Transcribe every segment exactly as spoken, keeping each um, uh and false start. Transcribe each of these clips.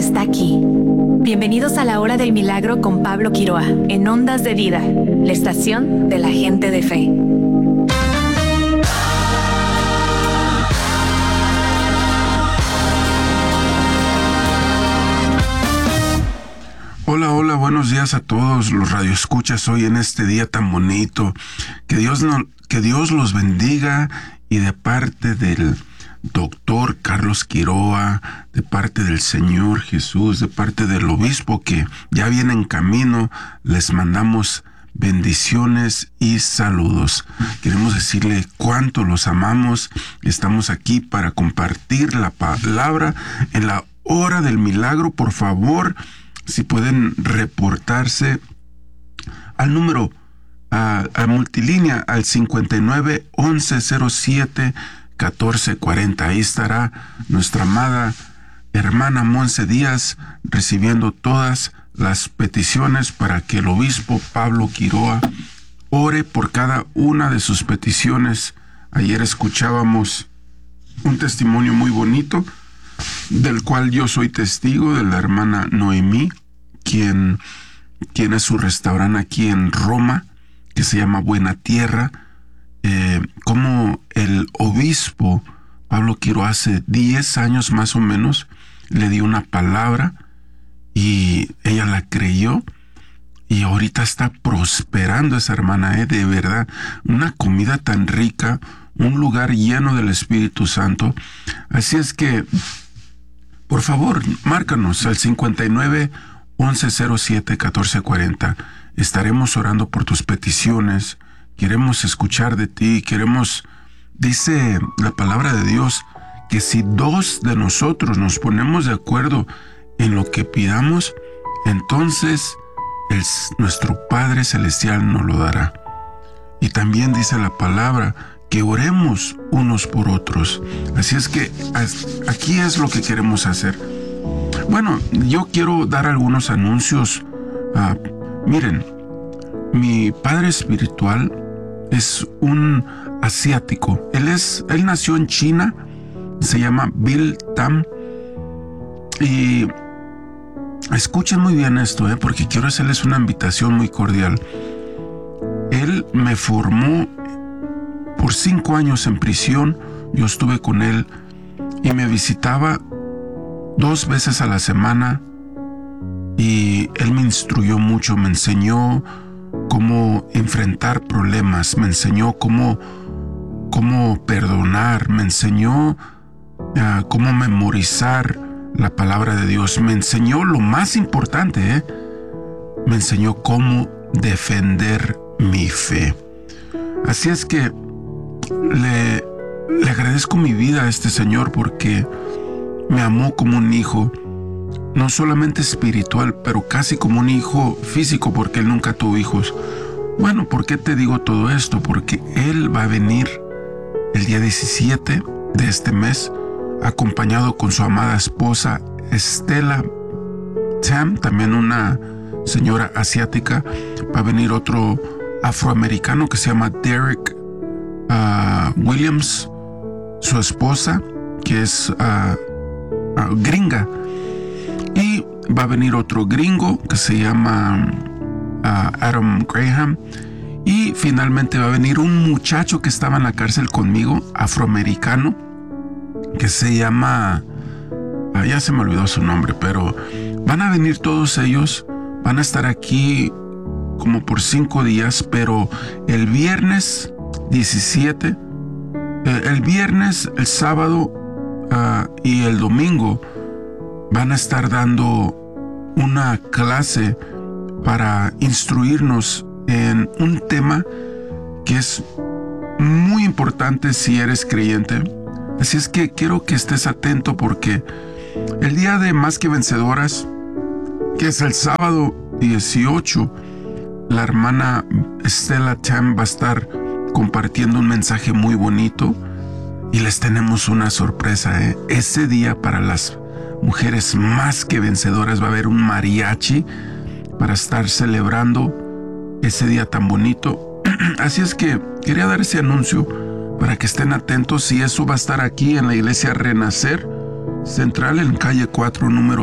está aquí. Bienvenidos a la Hora del Milagro con Pablo Quiroa, en Ondas de Vida, la estación de la gente de fe. Hola, hola, buenos días a todos los radioescuchas hoy en este día tan bonito. Que Dios, no, que Dios los bendiga, y de parte del doctor Carlos Quiroa, de parte del Señor Jesús, de parte del obispo que ya viene en camino, les mandamos bendiciones y saludos. Queremos decirle cuánto los amamos. Estamos aquí para compartir la palabra en la Hora del Milagro. Por favor, si pueden reportarse al número a, a multilínea al cincuenta y nueve, once, cero siete, catorce cuarenta. Ahí estará nuestra amada hermana Monse Díaz recibiendo todas las peticiones para que el obispo Pablo Quiroa ore por cada una de sus peticiones. Ayer escuchábamos un testimonio muy bonito, del cual yo soy testigo, de la hermana Noemí, quien tiene su restaurante aquí en Roma, que se llama Buena Tierra. Eh, como el obispo Pablo Quiroa hace diez años más o menos le dio una palabra y ella la creyó, y ahorita está prosperando esa hermana, eh, de verdad, una comida tan rica, un lugar lleno del Espíritu Santo. Así es que, por favor, márcanos al cincuenta y nueve, once, cero siete, catorce cuarenta. Estaremos orando por tus peticiones. Queremos escuchar de ti. Queremos, dice la palabra de Dios, que si dos de nosotros nos ponemos de acuerdo en lo que pidamos, entonces el, nuestro Padre Celestial nos lo dará. Y también dice la palabra que oremos unos por otros. Así es que aquí es lo que queremos hacer. Bueno, yo quiero dar algunos anuncios. Uh, miren, mi padre espiritual es un asiático. Él es, él nació en China. Se llama Bill Tam. Y escuchen muy bien esto, eh, porque quiero hacerles una invitación muy cordial. Él me formó por cinco años en prisión. Yo estuve con él y me visitaba dos veces a la semana, y él me instruyó mucho, me enseñó cómo enfrentar problemas, me enseñó cómo, cómo perdonar, me enseñó uh, cómo memorizar la palabra de Dios, me enseñó lo más importante, ¿eh? me enseñó cómo defender mi fe. Así es que le, le agradezco mi vida a este señor, porque me amó como un hijo, no solamente espiritual, pero casi como un hijo físico, porque él nunca tuvo hijos. Bueno, ¿por qué te digo todo esto? Porque él va a venir el día diecisiete de este mes, acompañado con su amada esposa Estela Tam, también una señora asiática. Va a venir otro afroamericano que se llama Derek uh, Williams, su esposa, que es uh, uh, gringa. Y va a venir otro gringo que se llama uh, Adam Graham. Y finalmente va a venir un muchacho que estaba en la cárcel conmigo, afroamericano, que se llama... Uh, ya se me olvidó su nombre, pero van a venir todos ellos. Van a estar aquí como por cinco días, pero el viernes diecisiete, eh, el viernes, el sábado uh, y el domingo van a estar dando una clase para instruirnos en un tema que es muy importante si eres creyente. Así es que quiero que estés atento, porque el día de Más que Vencedoras, que es el sábado dieciocho, la hermana Estela Tam va a estar compartiendo un mensaje muy bonito, y les tenemos una sorpresa, ¿eh? Ese día, para las mujeres más que vencedoras, va a haber un mariachi para estar celebrando ese día tan bonito. Así es que quería dar ese anuncio para que estén atentos, y eso va a estar aquí en la iglesia Renacer Central, en calle cuatro, número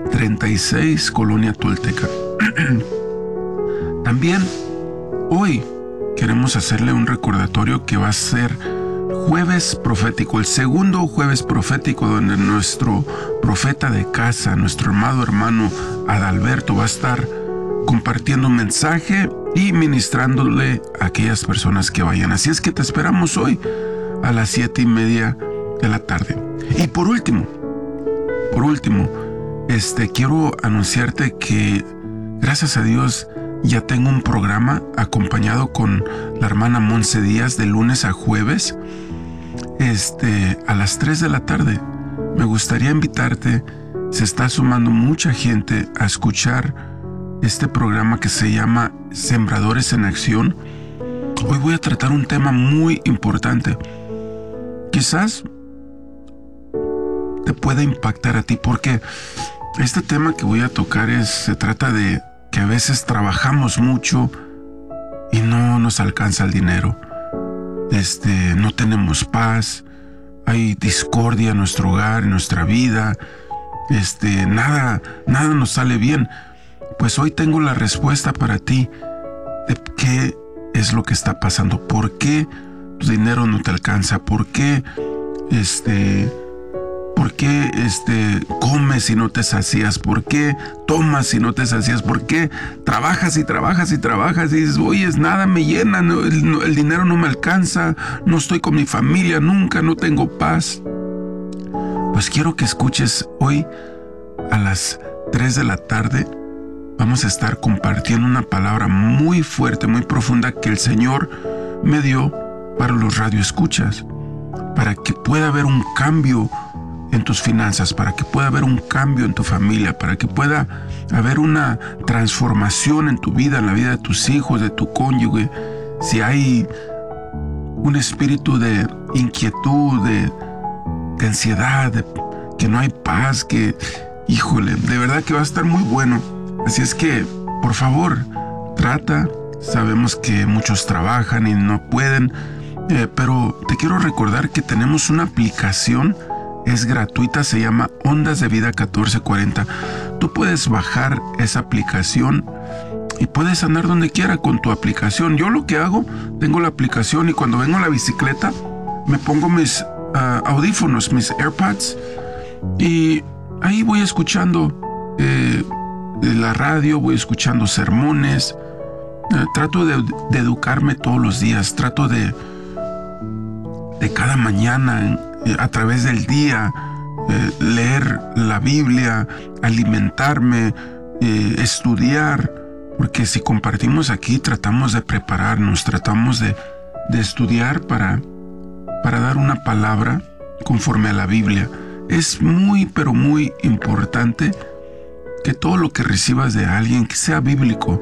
treinta y seis, Colonia Tolteca. También hoy queremos hacerle un recordatorio que va a ser jueves profético, el segundo jueves profético, donde nuestro profeta de casa, nuestro amado hermano Adalberto, va a estar compartiendo un mensaje y ministrándole a aquellas personas que vayan. Así es que te esperamos hoy a las siete y media de la tarde. Y por último, por último, este, quiero anunciarte que gracias a Dios ya tengo un programa acompañado con la hermana Monse Díaz de lunes a jueves, este, a las tres de la tarde. Me gustaría invitarte, se está sumando mucha gente a escuchar este programa que se llama Sembradores en Acción. Hoy voy a tratar un tema muy importante. Quizás te pueda impactar a ti, porque este tema que voy a tocar es, se trata de que a veces trabajamos mucho y no nos alcanza el dinero. Este, no tenemos paz, hay discordia en nuestro hogar, en nuestra vida. Este, nada, nada nos sale bien. Pues hoy tengo la respuesta para ti de qué es lo que está pasando, por qué tu dinero no te alcanza, por qué este, por qué este, comes y no te sacias, por qué tomas y no te sacias, por qué trabajas y trabajas y trabajas y dices, oye, nada me llena, no, el, no, el dinero no me alcanza, no estoy con mi familia nunca, no tengo paz. Pues quiero que escuches hoy a las tres de la tarde. Vamos a estar compartiendo una palabra muy fuerte, muy profunda que el Señor me dio para los radioescuchas, para que pueda haber un cambio en tus finanzas, para que pueda haber un cambio en tu familia, para que pueda haber una transformación en tu vida, en la vida de tus hijos, de tu cónyuge. Si hay un espíritu de inquietud, de, de ansiedad, de que no hay paz, que, híjole, de verdad que va a estar muy bueno. Así es que, por favor, trata. Sabemos que muchos trabajan y no pueden, eh, pero te quiero recordar que tenemos una aplicación, es gratuita, se llama Ondas de Vida catorce cuarenta. Tú puedes bajar esa aplicación y puedes andar donde quiera con tu aplicación. Yo lo que hago, tengo la aplicación y cuando vengo en la bicicleta, me pongo mis uh, audífonos, mis AirPods, y ahí voy escuchando eh, la radio, voy escuchando sermones, eh, trato de, de educarme todos los días, trato de de cada mañana, eh, a través del día, eh, leer la Biblia, alimentarme, eh, estudiar, porque si compartimos aquí tratamos de prepararnos, tratamos de, de estudiar para, para dar una palabra conforme a la Biblia. Es muy, pero muy importante que todo lo que recibas de alguien que sea bíblico,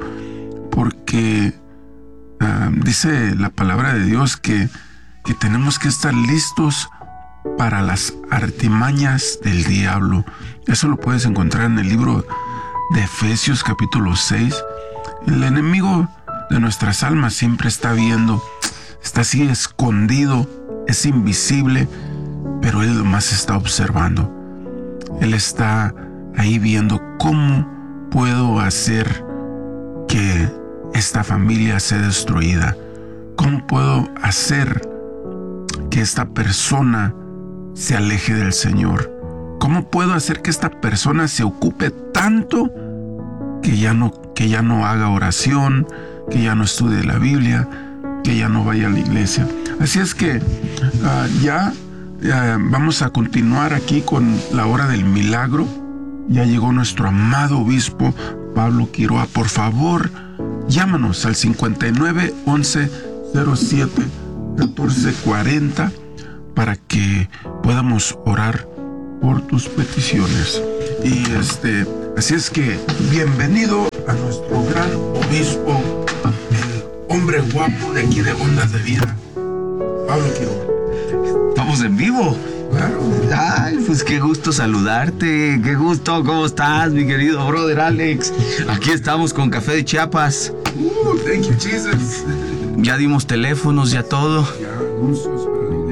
porque uh, dice la palabra de Dios que, que tenemos que estar listos para las artimañas del diablo. Eso lo puedes encontrar en el libro de Efesios capítulo seis. El enemigo de nuestras almas siempre está viendo, está así escondido, es invisible, pero él nomás está observando. Él está ahí viendo cómo puedo hacer que esta familia sea destruida, cómo puedo hacer que esta persona se aleje del Señor, cómo puedo hacer que esta persona se ocupe tanto que ya no, que ya no haga oración, que ya no estudie la Biblia, que ya no vaya a la iglesia. Así es que uh, ya uh, vamos a continuar aquí con la hora del milagro. Ya llegó nuestro amado obispo Pablo Quiroa. Por favor, llámanos al cincuenta y nueve, once, cero siete, catorce cuarenta para que podamos orar por tus peticiones. Y este, así es que bienvenido a nuestro gran obispo, el hombre guapo de aquí de Ondas de Vida, Pablo Quiroa. ¿Estamos en vivo? Claro. Ay, pues qué gusto saludarte, qué gusto, ¿cómo estás, mi querido brother Alex? Aquí estamos con Café de Chiapas. Uh, thank you, Jesus. Ya dimos teléfonos, ya todo. Ya, anuncios para la iglesia.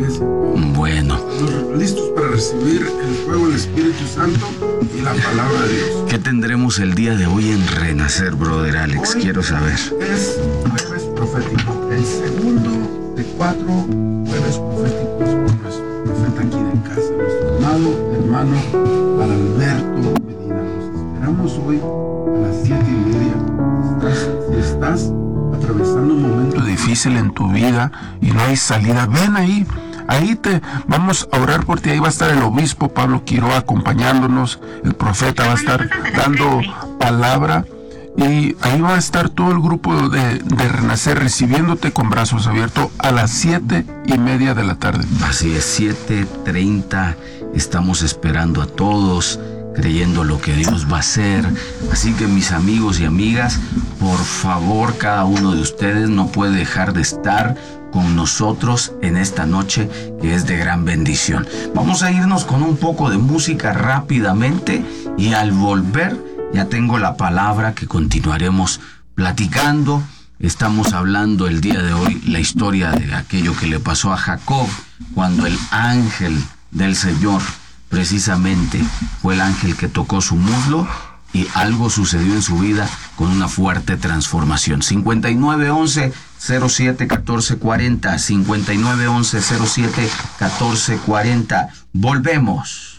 iglesia. Bueno. Estamos listos para recibir el fuego del Espíritu Santo y la palabra de Dios. ¿Qué tendremos el día de hoy en Renacer, brother Alex? Hoy Quiero saber. Es jueves profético, el segundo de cuatro jueves proféticos con nuestro profeta aquí de casa, nuestro amado hermano Alberto Medina. Nos esperamos hoy a las siete y media. Estás, si estás atravesando un momento difícil en tu vida y no hay salida, ven ahí. Ahí te vamos a orar por ti. Ahí va a estar el obispo Pablo Quiroa acompañándonos. El profeta va a estar dando palabra. Y ahí va a estar todo el grupo de, de Renacer recibiéndote con brazos abiertos a las siete y media de la tarde. Así es, siete treinta. Estamos esperando a todos, creyendo lo que Dios va a hacer. Así que mis amigos y amigas, por favor, cada uno de ustedes no puede dejar de estar con nosotros en esta noche que es de gran bendición. Vamos a irnos con un poco de música rápidamente y al volver ya tengo la palabra que continuaremos platicando. Estamos hablando el día de hoy la historia de aquello que le pasó a Jacob cuando el ángel del Señor precisamente fue el ángel que tocó su muslo y algo sucedió en su vida con una fuerte transformación. cincuenta y nueve once cero siete catorce cuarenta, cincuenta y nueve once cero siete catorce cuarenta. Volvemos.